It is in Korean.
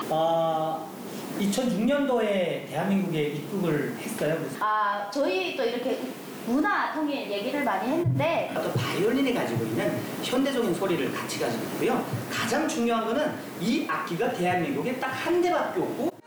2006년도에 대한민국에 입국을 했어요. 저희도 이렇게 문화 통일 얘기를 많이 했는데 또 바이올린이 가지고 있는 현대적인 소리를 같이 가지고 있고요. 가장 중요한 거는 이 악기가 대한민국에 딱 한 대밖에 없고